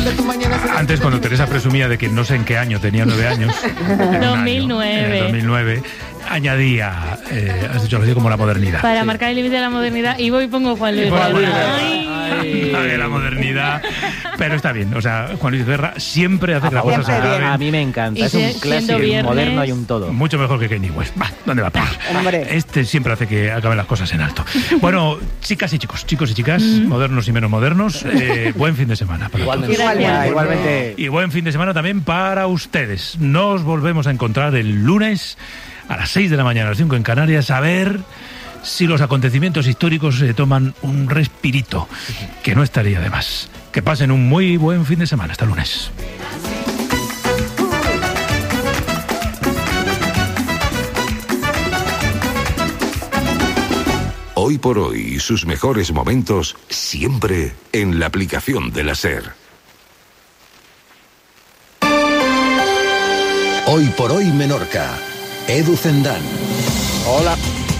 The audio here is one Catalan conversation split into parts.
Antes, cuando Teresa presumía de que no sé en qué año tenía 9 años, 2009, añadía, has dicho así, como la modernidad. Para marcar el límite de la modernidad, y voy y pongo Juan Luis Guerra. La modernidad, pero está bien, o sea, Juan Luis Guerra siempre hace que las cosas se acaben. A mí me encanta, es un clásico, un moderno y un todo. Mucho mejor que Kanye West. ¿Dónde va a parar? Este siempre hace que acaben las cosas en alto. Bueno, chicas y chicos, chicos y chicas, modernos y menos modernos, buen fin de semana para todos. Igualmente. Y buen fin de semana también para ustedes. Nos volvemos a encontrar el lunes a las 6 de la mañana, a las 5 en Canarias, a ver si los acontecimientos históricos se toman un respirito, que no estaría de más. Que pasen un muy buen fin de semana. Hasta lunes. Hoy por hoy, sus mejores momentos siempre en la aplicación de la SER. Hoy por hoy Menorca. Edu Zendán. Hola.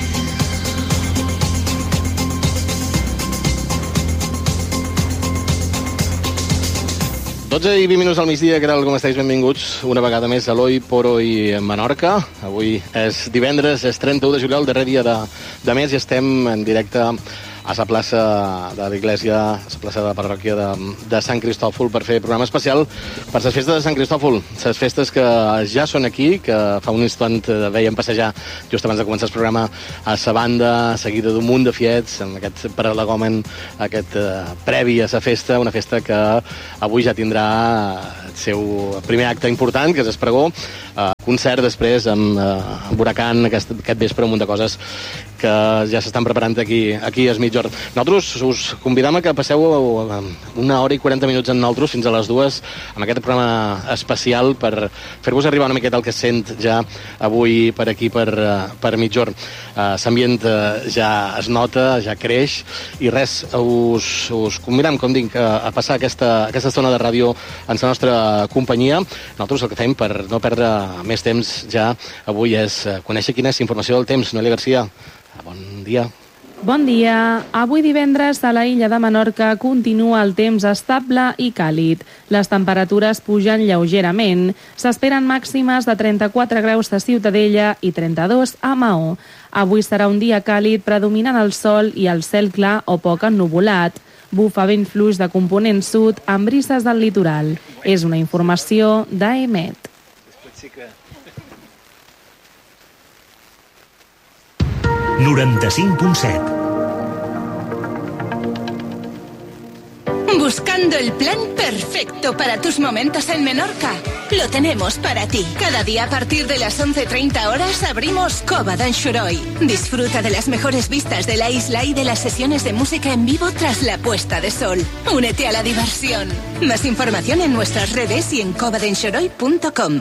Dotze i 20 minuts al migdia, què tal, com esteu? Benvinguts una vegada més a l'Hoy por Hoy Menorca. Avui és divendres, és 31 de juliol, darrer dia de mes, i estem en directe a la plaça de l'Església, a la plaça de la parròquia de Sant Cristòfol, per fer programa especial per les festes de Sant Cristòfol. Les festes que ja són aquí, que fa un instant veiem passejar just abans de començar el programa a la banda, seguida d'un munt de fiets, amb aquest paralegomen, aquest previ a la festa, una festa que avui ja tindrà el seu primer acte important, que és el pregó, concert després amb Huracan, aquest vespre, un munt de coses que ja s'estan preparant aquí a mitjorn. Nosaltres us convidam a que passeu una hora i 40 minuts amb nosaltres fins a les 2 amb aquest programa especial per fer-vos arribar una miqueta el que sent ja avui per aquí, per mitjorn. L'ambient ja es nota, ja creix, i res, us convidam, com dic, a passar aquesta estona de ràdio en la nostra companyia. Nosaltres el que fem, per no perdre més temps ja avui, és conèixer quina és la informació del temps. Noelia Garcia, bon dia. Bon dia. Avui divendres a la illa de Menorca continua el temps estable i càlid. Les temperatures pugen lleugerament. S'esperen màximes de 34 graus a Ciutadella i 32 a Maó. Avui serà un dia càlid, predominant el sol i el cel clar o poc ennuvolat. Bufa vent fluix de component sud amb brises del litoral. És una informació d'AEMET. 95.7. Buscando el plan perfecto para tus momentos en Menorca. Lo tenemos para ti. Cada día a partir de las 11:30 horas abrimos Cova d'en Xuroi. Disfruta de las mejores vistas de la isla y de las sesiones de música en vivo tras la puesta de sol. Únete a la diversión. Más información en nuestras redes y en covadenxuroi.com.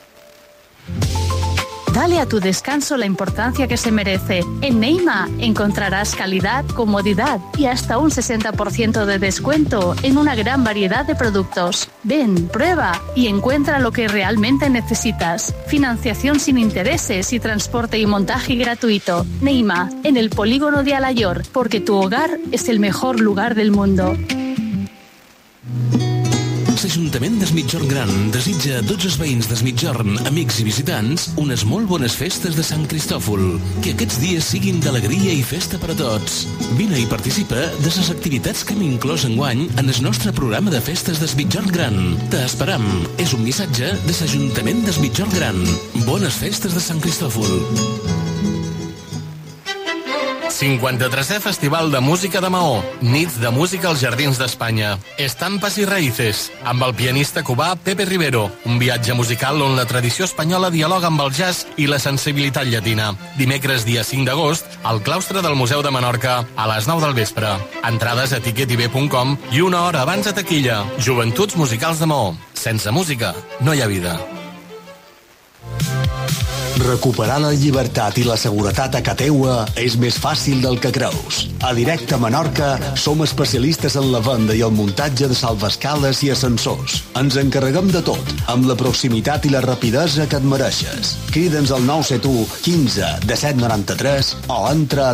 Dale a tu descanso la importancia que se merece. En Neima encontrarás calidad, comodidad y hasta un 60% de descuento en una gran variedad de productos. Ven, prueba y encuentra lo que realmente necesitas. Financiación sin intereses y transporte y montaje gratuito. Neima, en el polígono de Alayor, porque tu hogar es el mejor lugar del mundo. L'Ajuntament d'Es Migjorn Gran desitja a tots els veïns d'Es Migjorn, amics i visitants, unes molt bones festes de Sant Cristòfol. Que aquests dies siguin d'alegria i festa per a tots. Vine i participa de les activitats que hem inclòs enguany en el nostre programa de festes d'Es Migjorn Gran. T'esperam. És un missatge de l'Ajuntament d'Es Migjorn Gran. Bones festes de Sant Cristòfol. 53è Festival de Música de Maó. Nits de música als Jardins d'Espanya. Estampas i raïces, amb el pianista cubà Pepe Rivero. Un viatge musical on la tradició espanyola dialoga amb el jazz i la sensibilitat llatina. Dimecres, dia 5 d'agost, al claustre del Museu de Menorca, a les 9 del vespre. Entrades a ticketib.com i una hora abans a taquilla. Joventuts Musicals de Maó. Sense música no hi ha vida. Recuperar la llibertat i la seguretat a ca teua és més fàcil del que creus. A Directe Menorca som especialistes en la venda i el muntatge de salvaescales i ascensors. Ens encarreguem de tot, amb la proximitat i la rapidesa que et mereixes. Crida'ns al 971 15 1793 o entra a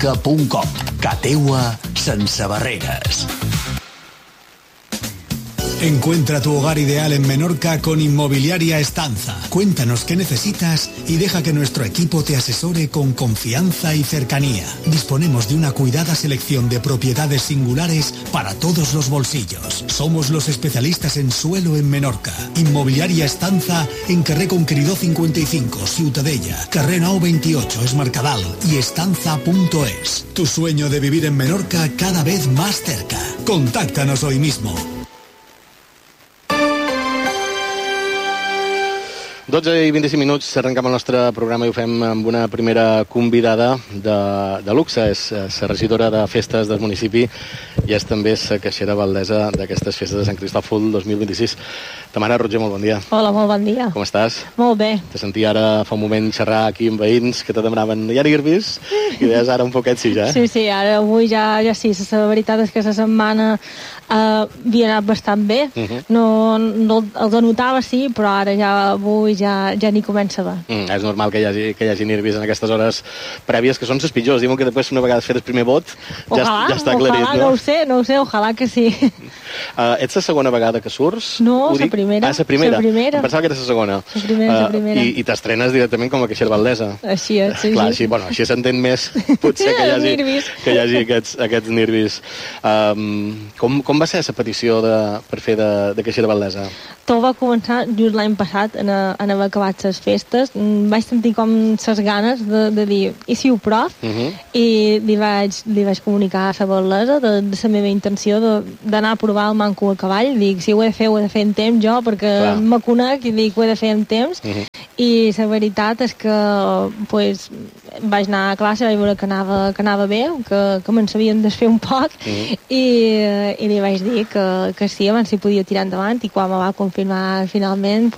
directemenorca.com. Ca teua sense barreres. Encuentra tu hogar ideal en Menorca con Inmobiliaria Estanza. Cuéntanos qué necesitas y deja que nuestro equipo te asesore con confianza y cercanía. Disponemos de una cuidada selección de propiedades singulares para todos los bolsillos. Somos los especialistas en suelo en Menorca. Inmobiliaria Estanza en carrer Conqueridor 55, Ciutadella, carrer Nou 28, Es Mercadal y estanza.es. Tu sueño de vivir en Menorca cada vez más cerca. Contáctanos hoy mismo. 12 i 25 minuts, arrencam el nostre programa i ho fem amb una primera convidada de luxe. És la regidora de festes del municipi i és també la caixera valdesa d'aquestes festes de Sant Cristòfol 2026. Tamara Roger, molt bon dia. Hola, molt bon dia. Com estàs? Molt bé. Te sentia ara fa un moment xerrar aquí amb veïns que te demanaven, hi ha nervis? I deies ara un poquet sí, ja. Sí, ara avui ja sí. La veritat és que la setmana havia anat bastant bé. No els anotava, sí, però ara ja avui ja n'hi comença a haver. És normal que hi hagi nervis en aquestes hores prèvies, que són les pitjors. Diuen que després, una vegada fet el primer vot, ja està aclarit, no? No ho sé, ojalà que sí. Ets la segona vegada que surts? No, la primera. Ah, la primera. Em pensava que era la segona. La primera. I t'estrenes directament com a caixera valdesa. Així és, sí. Clar, així s'entén més, potser, que hi hagi aquests nervis. Com va ser la petició per fer de caixera valdesa? Tot va començar just l'any passat, en haver acabat les festes. Vaig sentir com les ganes de dir, i si ho prof? I li vaig comunicar a la valdesa de la meva intenció d'anar a provar el manco a cavall. Dic, si ho he de fer en temps jo, perquè me conec i dic, ho he de fer en temps. I la veritat és que vaig anar a classe, vaig veure que anava bé, que me'n sabien desfer un poc, i li vaig dir que sí, abans s'hi podia tirar endavant, i quan me va confirmar finalment,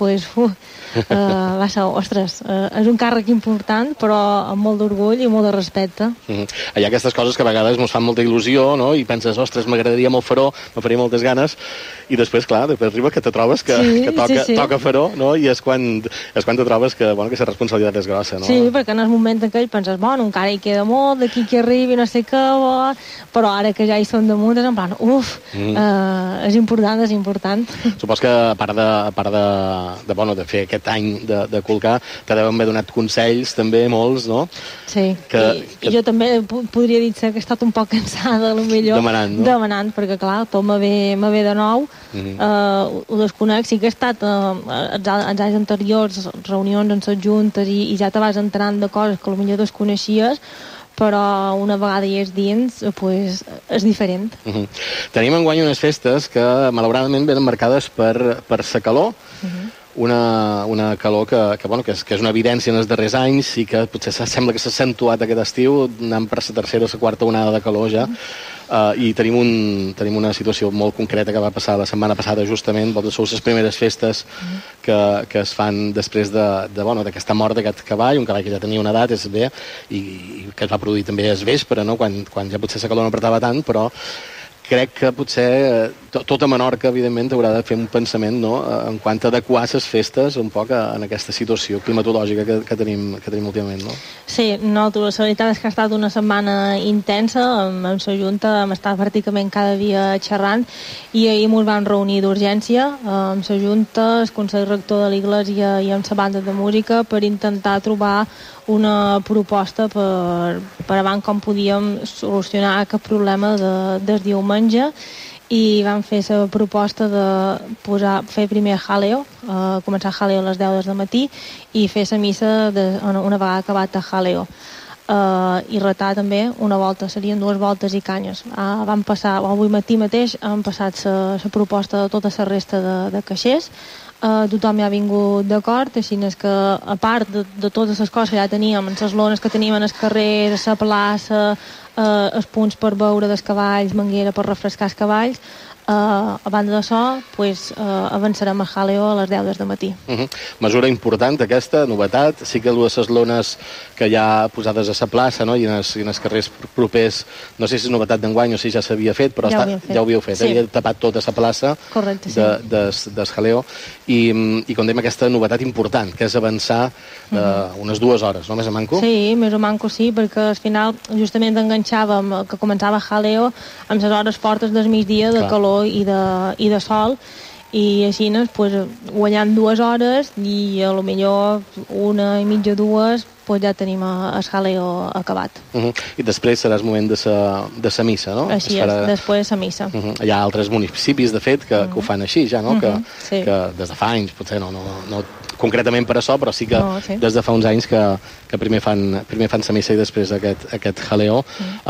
va ser, ostres, és un càrrec important, però amb molt d'orgull i molt de respecte. Hi ha aquestes coses que a vegades ens fan molta il·lusió, no? I penses, ostres, m'agradaria molt fer-ho, me faria moltes ganes, i després, clar, després arriba que te trobes que toca fer-ho, no? I és quan te trobes que la responsabilitat és grossa, no? Sí, perquè en el moment en què penses, bueno, encara hi queda molt, d'aquí que arribi, no sé què, però ara que ja hi són damunt, és en plan, és important. Supos que a part de fer aquest any de colcar, te deuen haver donat consells també molts, no? Sí, i jo també podria dir que he estat un poc cansada, potser demanant, perquè clar, tot me ve de nou, ho desconec. Sí que he estat als anys anteriors, reunions en les juntes, i ja te vas enterant de coses que potser desconeixies, però una vegada hi és dins, és diferent. Tenim enguany unes festes que malauradament venen marcades per la calor, una calor que és una evidència en els darrers anys i que potser sembla que s'ha accentuat aquest estiu, anant per la tercera o la quarta onada de calor ja, i tenim una situació molt concreta que va passar la setmana passada justament. Són les primeres festes que es fan després d'aquesta mort d'aquest cavall, un cavall que ja tenia una edat, és bé, i que es va produir també al vespre, no? Quan ja potser la calor no apretava tant, però crec que potser tota Menorca, evidentment, haurà de fer un pensament, no?, en quant a adequar les festes un poc en aquesta situació climatològica que tenim últimament, no? Sí, la veritat és que ha estat una setmana intensa, amb la Junta hem estat pràcticament cada dia xerrant, i ahir ens vam reunir d'urgència amb la Junta, el Consell Rector de l'Iglésia i amb la banda de música per intentar trobar una proposta per abans com podíem solucionar aquest problema del diumenge, i vam fer la proposta de fer primer jaleo, començar jaleo a les 10 del matí i fer la missa una vegada acabat el jaleo, i retar també una volta, serien 2 voltes i canyes. Vam passar, avui matí mateix hem passat la proposta de tota la resta de caixers, tothom hi ha vingut d'acord, així és que a part de totes les coses que ja teníem, les lones que teníem en el carrer, la plaça, els punts per beure dels cavalls, manguera per refrescar els cavalls, a banda d'això, avançarem a jaleo a les 10 del matí. Mesura important aquesta, novetat. Sí que les lones que hi ha posades a la plaça, no?, i en els carrers propers, no sé si és novetat d'enguany o si ja s'havia fet, però ja ho havíeu fet, havia tapat tota la plaça del jaleo, i com dèiem, aquesta novetat important, que és avançar unes 2 hores, no?, més o manco? Sí, més o manco sí, perquè al final justament enganxàvem que començava jaleo amb les hores fortes del migdia de calor i de sol, i així pues, guanyant 2 hores i a lo millor 1:30, 2 pues ja tenim el jaleo acabat. I després serà el moment de sa missa, no? Així és, després la missa. Hi ha altres municipis, de fet, que ho fan així ja, no? Que des de fa anys, potser no concretament per això, però sí que des de fa uns anys que primer fan sa missa i després aquest jaleo.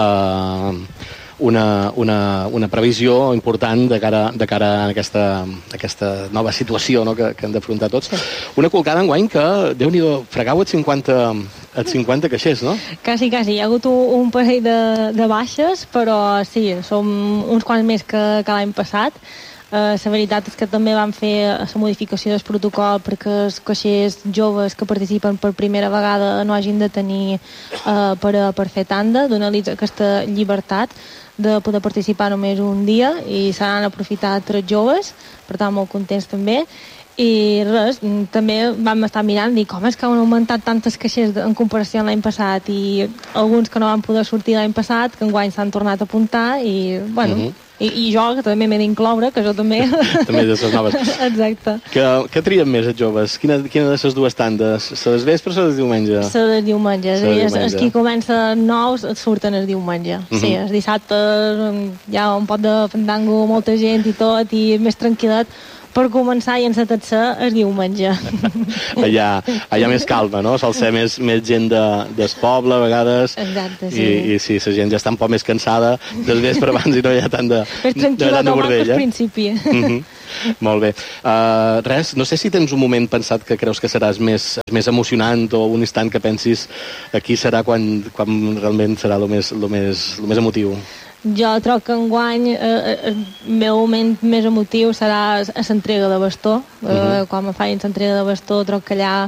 Una previsió important de cara a aquesta nova situació, no?, que hem d'afrontar tots. Una colcada enguany que, Déu-n'hi-do, fregau els 50 caixers, no? Quasi. Hi ha hagut un parell de baixes, però sí, som uns quants més que l'any passat. La veritat és que també van fer la modificació del protocol perquè els caixers joves que participen per primera vegada no hagin de tenir per fer tanda, donar-los aquesta llibertat de poder participar només un dia i se n'han aprofitat 3 joves, per tant molt contents també. I res, també vam estar mirant i com és que han augmentat tantes caixers en comparació amb l'any passat, i alguns que no van poder sortir l'any passat que enguany s'han tornat a apuntar i bueno, i jo que també m'he d'incloure, que jo també també de les noves. Exacte. Què trien més els joves? Quina de les dues tandes? Se les vespres o les diumenge? Se les diumenge. Els qui comencen nous surten el diumenge. Sí, els dissabtes hi ha un pot de fandango, molta gent i tot, i més tranquil·let. Per començar i encetar-se el diumenge. Allà més calma, no? Sol ser més gent del poble, a vegades. Exacte, sí. I sí, la gent ja està un poc més cansada del vespre abans i no hi ha tant de més tranquil·la bordell, al principi. Molt bé. Res, no sé si tens un moment pensat que creus que seràs més emocionant o un instant que pensis aquí serà quan realment serà el més emotiu. Jo trobo que enguany el meu moment més emotiu serà l'entrega de bastó. Quan me faig l'entrega de bastó trobo que allà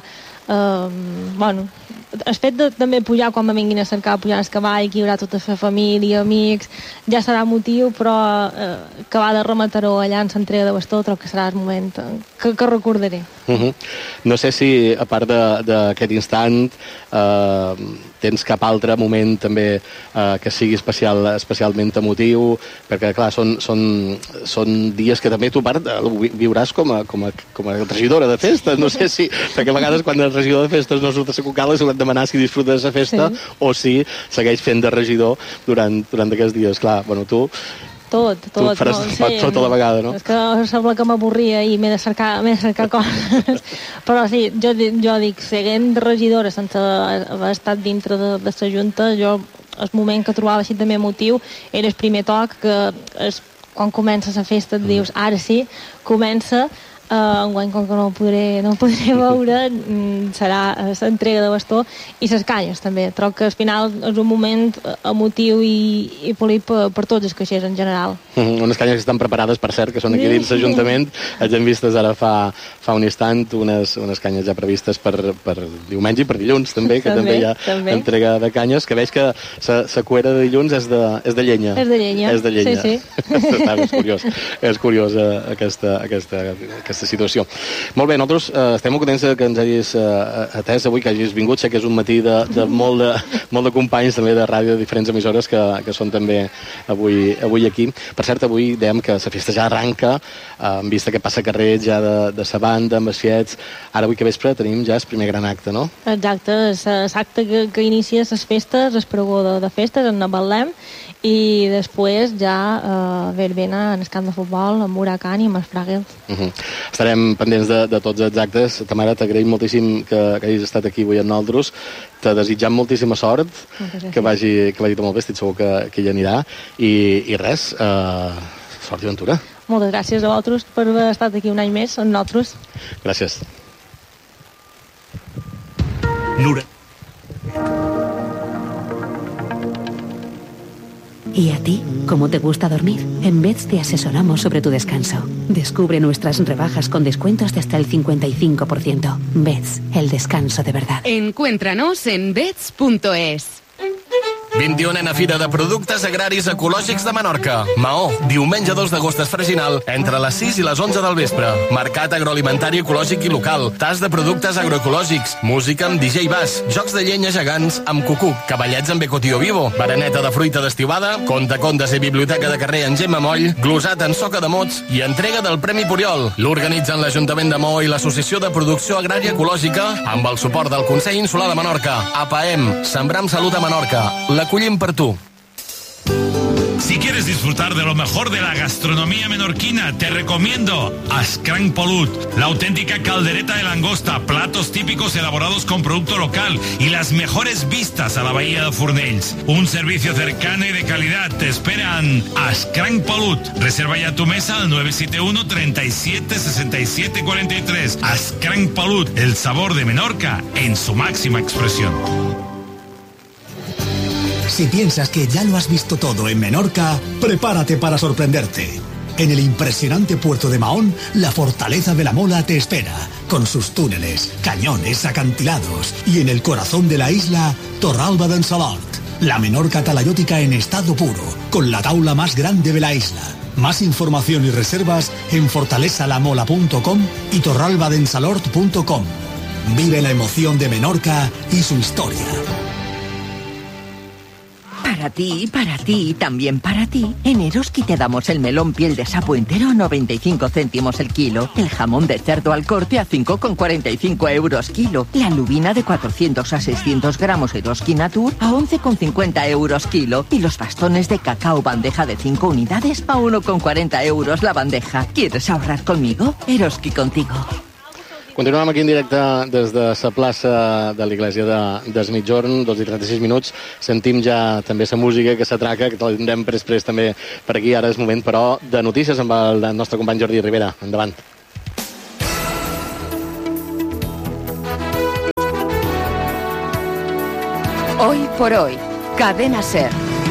el fet de també pujar quan me vinguin a cercar, pujar al cavall, que hi haurà tota la família, amics, ja serà motiu, però acabar de rematar-ho allà en l'entrega de bastó trobo que serà el moment que recordaré. No sé si, a part d'aquest instant, tens cap altre moment també que sigui especialment emotiu, perquè clar, són dies que també tu viuràs com a regidora de festes, no sé si, perquè a vegades quan el regidor de festes no surt a la Cucala s'ho han demanar si disfruta de la festa o si segueix fent de regidor durant aquests dies. Clar, bueno, tu faràs tot a la vegada, no? És que sembla que m'avorria i m'he de cercar coses. Però sí, jo dic, seguint de regidora sense haver estat dintre de la Junta, jo el moment que trobava així també emotiu era el primer toc, que quan comença la festa et dius, ara sí, comença. Enguany, com que no podré veure, serà l'entrega de bastó i les canyes també. Trobo que al final és un moment emotiu i polit per tots els caixers en general. Unes canyes que estan preparades, per cert, que són aquí dins l'Ajuntament. Els hem vistes ara fa un instant, unes canyes ja previstes per diumenge i per dilluns també, que també hi ha entrega de canyes, que veig que la cuera de dilluns és de llenya. És de llenya, sí. És curiós aquesta situació. Molt bé, nosaltres estem molt contents que ens hagis atès avui, que hagis vingut. Sé que és un matí de molt de companys també de ràdio de diferents emissores que són també avui aquí. Per cert, avui dèiem que la festa ja arranca, en vista que passa carrer ja de sa banda, amb els fiets. Ara avui que vespre tenim ja el primer gran acte, no? Exacte, l'acte que inicia les festes, el pregó de festes, en Betlem, i després ja verbena en el camp de futbol, amb Huracan i amb els Fraguels. Estarem pendents de tots els actes. Tamara, t'agraïm moltíssim que hagis estat aquí avui amb nosaltres. Te desitjam moltíssima sort, que vagi tot molt bé, estic segur que hi anirà. I res, sort i aventura. Moltes gràcies a vosaltres per haver estat aquí un any més amb nosaltres. Gràcies. ¿Y a ti? ¿Cómo te gusta dormir? En Beds te asesoramos sobre tu descanso. Descubre nuestras rebajas con descuentos de hasta el 55%. Beds, el descanso de verdad. Encuéntranos en beds.es. 21a Fira de Productes Agraris Ecològics de Menorca. Maó, diumenge 2 d'agost Esfreginal, entre les 6 i les 11 del vespre. Mercat agroalimentari ecològic i local, tas de productes agroecològics, música amb DJ Bass, jocs de llenya gegants amb cucuc, cavallets amb ecotío vivo, bereneta de fruita d'estivada, contes i biblioteca de carrer en Gemma Moll, glosat en soca de mots i entrega del Premi Puriol. L'organitzen l'Ajuntament de Maó i l'Associació de Producció Agrària Ecològica amb el suport del Consell Insular de Menorca. APAEM, sembrar amb salut a Menorca. L'acollim per tu. Si quieres disfrutar de lo mejor de la gastronomía menorquina, te recomiendo Ascranc Polut, la auténtica caldereta de langosta, platos típicos elaborados con producto local y las mejores vistas a la bahía de Fornells. Un servicio cercano y de calidad. Te esperan Ascranc Polut. Reserva ya tu mesa al 971 37 67 43. Ascranc Polut, el sabor de Menorca en su máxima expresión. Si piensas que ya lo has visto todo en Menorca, prepárate para sorprenderte. En el impresionante puerto de Mahón, la fortaleza de la Mola te espera, con sus túneles, cañones, acantilados. Y en el corazón de la isla, Torralba d'en Salort, la Menorca talayótica en estado puro, con la taula más grande de la isla. Más información y reservas en fortalezalamola.com y torralbadensalort.com. Vive la emoción de Menorca y su historia. Para ti y también para ti, en Eroski te damos el melón piel de sapo entero a 95 céntimos el kilo, el jamón de cerdo al corte a 5,45 euros kilo, la lubina de 400 a 600 gramos Eroski Natur a 11,50 euros kilo y los bastones de cacao bandeja de 5 unidades a 1,40 euros la bandeja. ¿Quieres ahorrar conmigo? Eroski contigo. Continuem aquí en directe des de la plaça de l'església d'Es Migjorn, 2:36 minuts. Sentim ja també la música que s'atraca, que tindrem després també per aquí. Ara és moment, però, de notícies amb el nostre company Jordi Rivera. Endavant. Hoy por hoy, Cadena SER.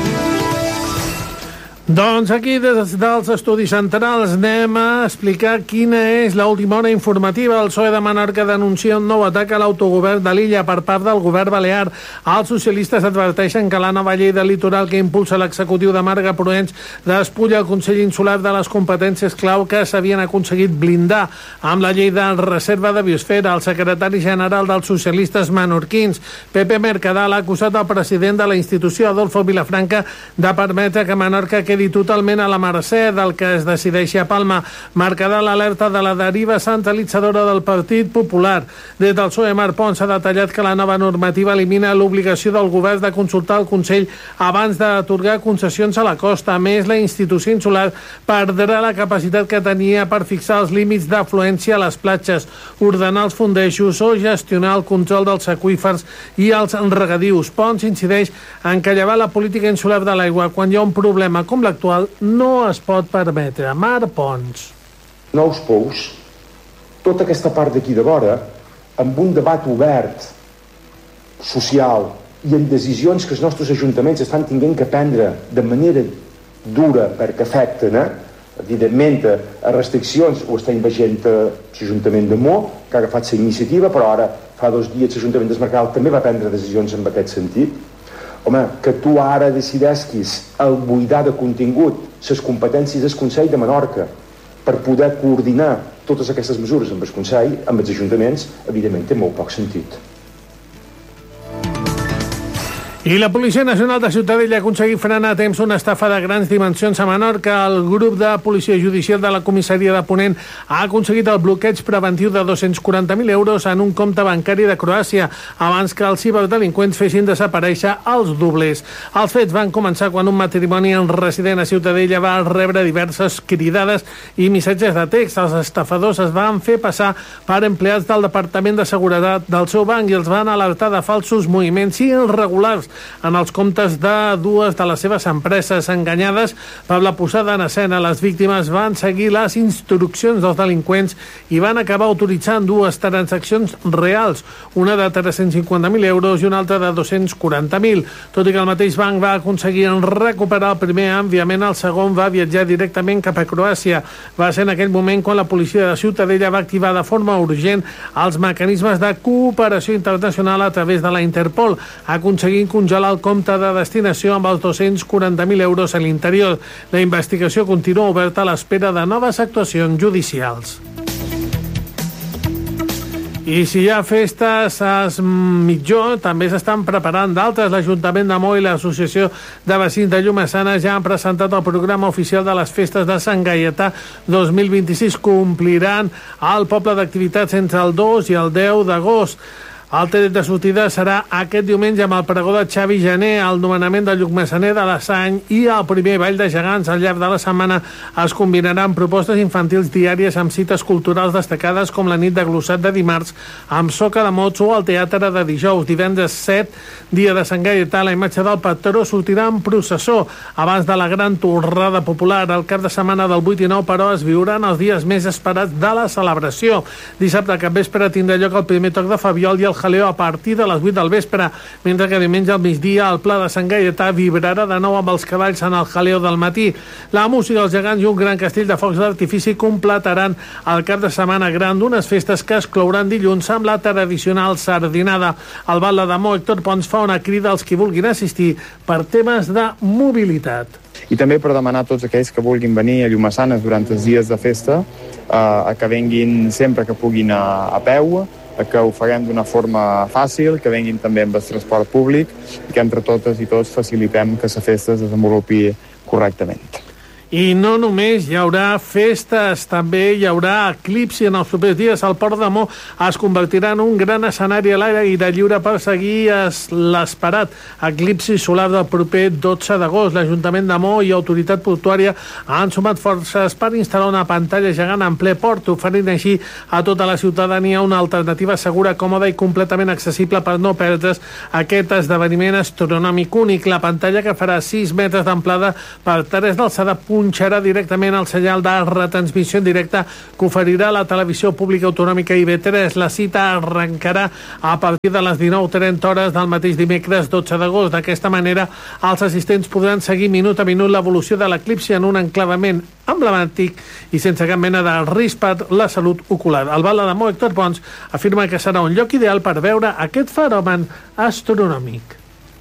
Doncs aquí, des dels estudis centrals, anem a explicar quina és l'última hora informativa. El PSOE de Menorca denuncia un nou atac a l'autogovern de l'illa per part del govern balear. Els socialistes adverteixen que la nova llei del litoral que impulsa l'executiu de Marga Proens despulla el Consell Insular de les competències clau que s'havien aconseguit blindar amb la llei de reserva de biosfera. El secretari general dels socialistes menorquins, Pepe Mercadal, ha acusat el president de la institució, Adolfo Vilafranca, de permetre que Menorca quedi totalment a la mercè del que es decideixi a Palma. Mercadal alerta de la deriva centralitzadora del Partit Popular. Des del PSOE, Marc Pons ha detallat que la nova normativa elimina l'obligació del govern de consultar el Consell abans d'atorgar concessions a la costa. A més, la institució insular perdrà la capacitat que tenia per fixar els límits d'afluència a les platges, ordenar els fondejos o gestionar el control dels aqüífers i els regadius. Pons incideix en que llevar la política insular de l'aigua quan hi ha un problema com l'actual no es pot permetre. Marc Pons. Nous pous, tota aquesta part d'aquí de vora, amb un debat obert, social, i en decisions que els nostres ajuntaments estan tinguent que prendre de manera dura perquè afecten, evidentment, a restriccions ho està veient l'Ajuntament de Mo, que ha agafat la iniciativa, però ara fa 2 dies l'Ajuntament d'Esmercal també va prendre decisions en aquest sentit. Home, que tu ara decidesquis el buidar de contingut les competències del Consell de Menorca per poder coordinar totes aquestes mesures amb el Consell, amb els ajuntaments, evidentment té molt poc sentit. I la Policia Nacional de Ciutadella ha aconseguit frenar a temps una estafa de grans dimensions a Menorca. El grup de policia judicial de la comissaria de Ponent ha aconseguit el bloqueig preventiu de 240.000 euros en un compte bancari de Croàcia abans que els ciberdelinqüents fessin desaparèixer els doblers. Els fets van començar quan un matrimoni resident a Ciutadella va rebre diverses cridades i missatges de text. Els estafadors es van fer passar per empleats del Departament de Seguretat del seu banc i els van alertar de falsos moviments irregulars en els comptes de 2 de les seves empreses. Enganyades per la posada en escena, les víctimes van seguir les instruccions dels delinqüents i van acabar autoritzant 2 transaccions reals, una de 350.000 euros i una altra de 240.000. Tot i que el mateix banc va aconseguir recuperar el primer enviament, el segon va viatjar directament cap a Croàcia. Va ser en aquell moment quan la policia de Ciutadella va activar de forma urgent els mecanismes de cooperació internacional a través de la Interpol, aconseguint congelar el compte de destinació amb els 240.000 euros a l'interior. La investigació continua oberta a l'espera de noves actuacions judicials. I si hi ha festes a mitjó, també s'estan preparant d'altres. L'Ajuntament de Maó i l'Associació de Veïns de Llumessana ja han presentat el programa oficial de les festes de Sant Gaietà 2026. Compliran al poble d'activitats entre el 2 i el 10 d'agost. El tret de sortida serà aquest diumenge amb el pregó de Xavi Jané, el nomenament del llucmessaner de la Sany i el primer ball de gegants. Al llarg de la setmana es combinaran propostes infantils diàries amb cites culturals destacades com la nit de glossat de dimarts, amb soca de mots o el teatre de dijous. Divendres 7, dia de Sant Gaietà, la imatge del patró sortirà en processó abans de la gran torrada popular. El cap de setmana del 8 i 9, però, es viuran els dies més esperats de la celebració. Dissabte a capvespre tindrà lloc el primer toc de Fabiol i el jaleo a partir de les 8 del vespre, mentre que diumenge al migdia el Pla de Sant Gaietà vibrarà de nou amb els cavalls en el jaleo del matí. La música, els gegants i un gran castell de focs d'artifici completaran el cap de setmana gran d'unes festes que es clouran dilluns amb la tradicional sardinada. El batlle de Maó, Héctor Pons, fa una crida als qui vulguin assistir per temes de mobilitat. I també per demanar a tots aquells que vulguin venir a Llumessanes durant els dies de festa a que venguin sempre que puguin a peu, que ho farem d'una forma fàcil, que venguin també amb el transport públic i que entre totes i tots facilitem que la festa es desenvolupi correctament. I no només hi haurà festes, també hi haurà eclipsi en els propers dies. El Port de Maó es convertirà en un gran escenari a l'aire lliure per seguir l'esperat eclipsi solar del proper 12 d'agost. L'Ajuntament de Maó i Autoritat Portuària han sumat forces per instal·lar una pantalla gegant en ple port, oferint així a tota la ciutadania una alternativa segura, còmoda i completament accessible per no perdre's aquest esdeveniment astronòmic únic. La pantalla, que farà 6 metres d'amplada per 3 d'alçada, punxarà directament el senyal de retransmissió en directe que oferirà la televisió pública autonòmica IB3. La cita arrencarà a partir de les 19:30 hores del mateix dimecres 12 d'agost. D'aquesta manera, els assistents podran seguir minut a minut l'evolució de l'eclipsi en un enclavament emblemàtic i sense cap mena de risc per la salut ocular. El batlle de Maó, Héctor Pons, afirma que serà un lloc ideal per veure aquest fenomen astronòmic.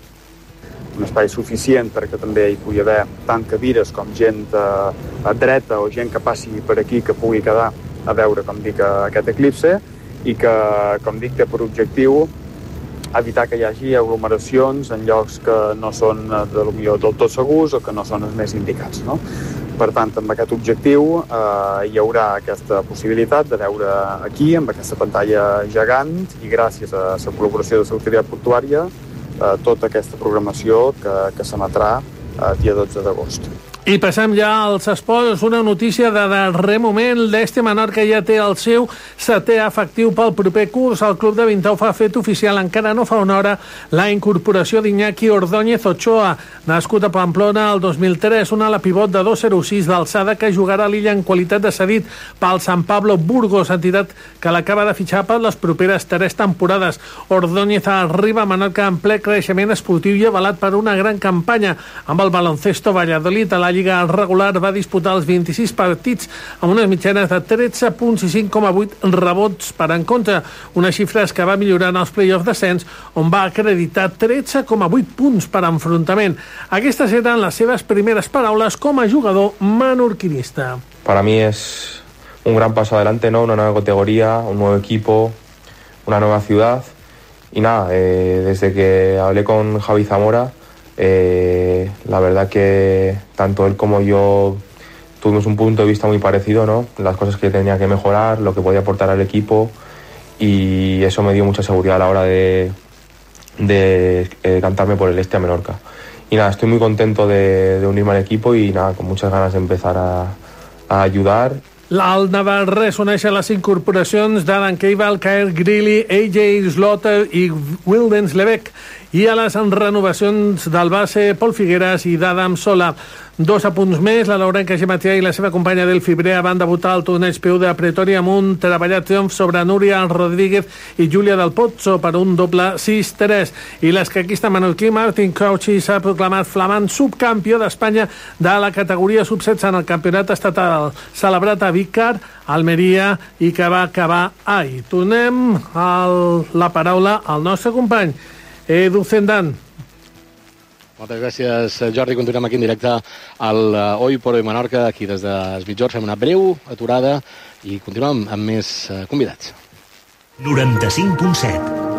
Un espai suficient perquè també hi pugui haver tant cadires com gent dreta o gent que passi per aquí que pugui quedar a veure, com dic, aquest eclipse, i que, com dic, té per objectiu evitar que hi hagi aglomeracions en llocs que no són del tot segurs o que no són els més indicats, no? Per tant, amb aquest objectiu hi haurà aquesta possibilitat de veure aquí, amb aquesta pantalla gegant, i gràcies a la col·laboració de l'Autoritat Portuària, tota aquesta programació que s'emetrà dia 12 d'agost. I passem ja als esports. Una notícia de darrer moment. l'Este Menorca ja té el seu 7è efectiu pel proper curs. El club de Vintauf ha fet oficial encara no fa una hora la incorporació d'Iñaki Ordóñez Ochoa, nascut a Pamplona el 2003, un ala pivot de 2,06 d'alçada que jugarà a l'Illa en qualitat de cedit pel San Pablo Burgos, entitat que l'acaba de fitxar per les properes 3 temporades. Ordóñez arriba a Menorca en ple creixement esportiu i avalat per una gran campanya amb el Baloncesto Valladolid. A la Lliga regular va disputar els 26 partits amb unes mitjanes de 13 punts i 5,8 rebots per encontre, unes xifres que va millorar en els play-offs d'ascens, on va acreditar 13,8 punts per enfrontament. Aquestes eren les seves primeres paraules com a jugador menorquinista. Para mí es un gran paso adelante, ¿no? Una nueva categoría, un nuevo equipo, una nueva ciudad. Y nada, desde que hablé con Javi Zamora, la verdad que tanto él como yo tuvimos un punto de vista muy parecido, ¿no? Las cosas que tenía que mejorar, lo que podía aportar al equipo, y eso me dio mucha seguridad a la hora de cantarme por el Este a Menorca. Y nada, estoy muy contento de unirme al equipo y nada, con muchas ganas de empezar a ayudar. El navarrès uneix a les incorporacions d'Adam Keibal, Kyle Greeley, AJ Slaughter i Wildens Lebec, i a les renovacions del base Pol Figueras i d'Adam Sola. 2 apunts més. La Laurenca Gematià i la seva companya del Fibrea van debutar al torneig PU de Pretòria amb un treballat triomf sobre Núria Rodríguez i Júlia del Pozzo per un doble 6-3. I l'escaquista menorquí Martin Cauchy s'ha proclamat flamant subcampió d'Espanya de la categoria sub-16 en el campionat estatal celebrat a Vícar, Almeria, i que va acabar ahir. Tornem la paraula al nostre company Edu Zendan. Moltes gràcies, Jordi. Continuem aquí en directe al Hoy por Hoy Menorca, aquí des de Mitjorn. Fem una breu aturada i continuem amb més convidats. 95.7